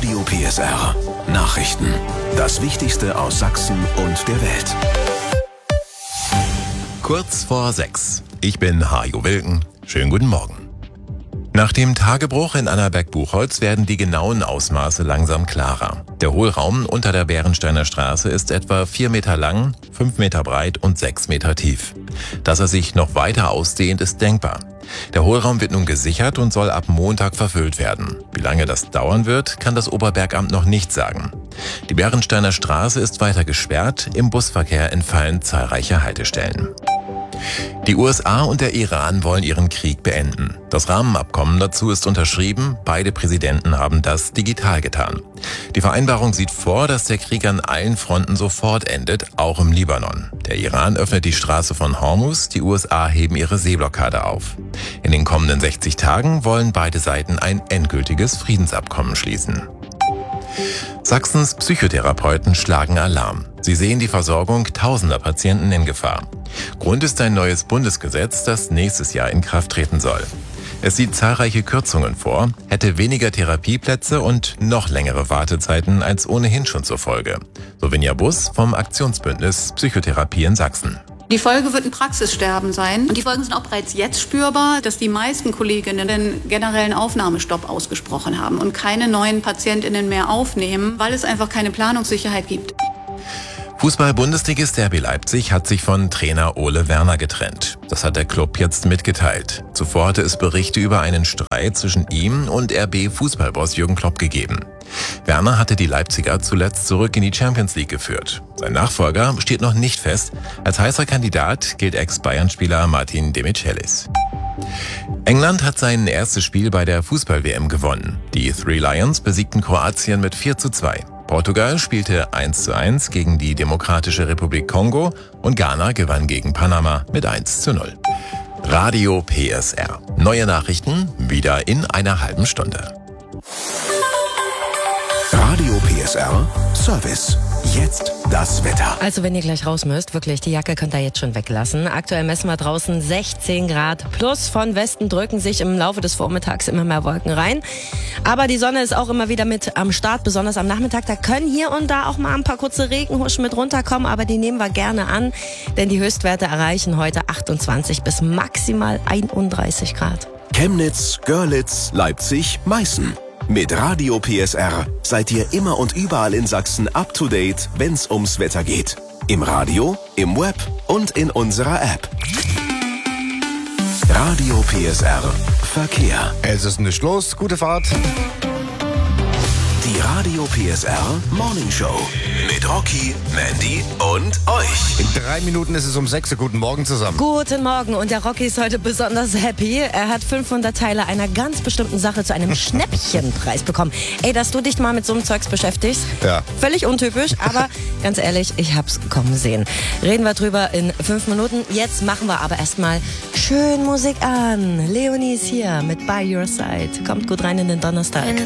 Radio PSR. Nachrichten. Das Wichtigste aus Sachsen und der Welt. Kurz vor 6. Ich bin Hajo Wilken. Schönen guten Morgen. Nach dem Tagebruch in Annaberg-Buchholz werden die genauen Ausmaße langsam klarer. Der Hohlraum unter der Bärensteiner Straße ist etwa 4 Meter lang, 5 Meter breit und 6 Meter tief. Dass er sich noch weiter ausdehnt, ist denkbar. Der Hohlraum wird nun gesichert und soll ab Montag verfüllt werden. Wie lange das dauern wird, kann das Oberbergamt noch nicht sagen. Die Bärensteiner Straße ist weiter gesperrt, im Busverkehr entfallen zahlreiche Haltestellen. Die USA und der Iran wollen ihren Krieg beenden. Das Rahmenabkommen dazu ist unterschrieben, beide Präsidenten haben das digital getan. Die Vereinbarung sieht vor, dass der Krieg an allen Fronten sofort endet, auch im Libanon. Der Iran öffnet die Straße von Hormuz, die USA heben ihre Seeblockade auf. In den kommenden 60 Tagen wollen beide Seiten ein endgültiges Friedensabkommen schließen. Sachsens Psychotherapeuten schlagen Alarm. Sie sehen die Versorgung tausender Patienten in Gefahr. Grund ist ein neues Bundesgesetz, das nächstes Jahr in Kraft treten soll. Es sieht zahlreiche Kürzungen vor, hätte weniger Therapieplätze und noch längere Wartezeiten als ohnehin schon zur Folge. So Vinja Bus vom Aktionsbündnis Psychotherapie in Sachsen. Die Folge wird ein Praxissterben sein. Und die Folgen sind auch bereits jetzt spürbar, dass die meisten Kolleginnen den generellen Aufnahmestopp ausgesprochen haben und keine neuen PatientInnen mehr aufnehmen, weil es einfach keine Planungssicherheit gibt. Fußball-Bundesligist RB Leipzig hat sich von Trainer Ole Werner getrennt. Das hat der Club jetzt mitgeteilt. Zuvor hatte es Berichte über einen Streit zwischen ihm und RB-Fußballboss Jürgen Klopp gegeben. Werner hatte die Leipziger zuletzt zurück in die Champions League geführt. Sein Nachfolger steht noch nicht fest. Als heißer Kandidat gilt Ex-Bayern-Spieler Martin Demichelis. England hat sein erstes Spiel bei der Fußball-WM gewonnen. Die Three Lions besiegten Kroatien mit 4:2. Portugal spielte 1:1 gegen die Demokratische Republik Kongo und Ghana gewann gegen Panama mit 1:0. Radio PSR. Neue Nachrichten wieder in einer halben Stunde. Radio PSR Service. Jetzt das Wetter. Also wenn ihr gleich raus müsst, wirklich, die Jacke könnt ihr jetzt schon weglassen. Aktuell messen wir draußen 16 Grad plus. Von Westen drücken sich im Laufe des Vormittags immer mehr Wolken rein. Aber die Sonne ist auch immer wieder mit am Start, besonders am Nachmittag. Da können hier und da auch mal ein paar kurze Regenhuschen mit runterkommen, aber die nehmen wir gerne an, denn die Höchstwerte erreichen heute 28 bis maximal 31 Grad. Chemnitz, Görlitz, Leipzig, Meißen. Mit Radio PSR seid ihr immer und überall in Sachsen up to date, wenn's ums Wetter geht. Im Radio, im Web und in unserer App. Radio PSR Verkehr. Es ist nicht los, gute Fahrt. Die Radio PSR Morning Show mit Rocky, Mandy und euch. In 3 Minuten ist es um 6 Uhr. Guten Morgen zusammen. Guten Morgen und der Rocky ist heute besonders happy. Er hat 500 Teile einer ganz bestimmten Sache zu einem Schnäppchenpreis bekommen. Ey, dass du dich mal mit so einem Zeugs beschäftigst, Ja. Völlig untypisch, aber ganz ehrlich, ich hab's kommen sehen. Reden wir drüber in 5 Minuten. Jetzt machen wir aber erstmal schön Musik an. Leonie ist hier mit By Your Side. Kommt gut rein in den Donnerstag.